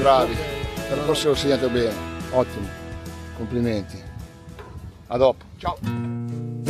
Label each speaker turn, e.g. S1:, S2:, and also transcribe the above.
S1: bravi. Per il prossimo lo segnate bene. Ottimo. Complimenti. A dopo. Ciao.